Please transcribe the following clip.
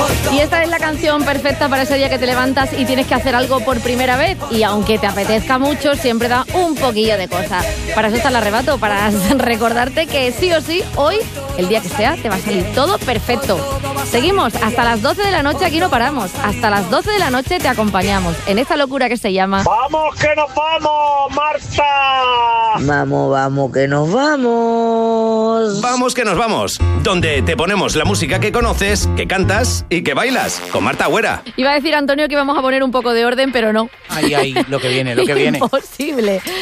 Y esta es la canción perfecta para ese día que te levantas y tienes que hacer algo por primera vez. Y aunque te apetezca mucho, siempre da un poquillo de cosa. Para eso está el arrebato, para recordarte que sí o sí, hoy, el día que sea, te va a salir todo perfecto. Seguimos hasta las 12 de la noche, aquí no paramos. Hasta las 12 de la noche te acompañamos en esta locura que se llama... ¡Vamos que nos vamos, Marta! Vamos, que nos vamos. Vamos que nos vamos. Donde te ponemos la música que conoces, que cantas y que bailas. Con Marta Agüera. Iba a decir, Antonio, que íbamos a poner un poco de orden, pero no. Ay, lo que viene. Imposible.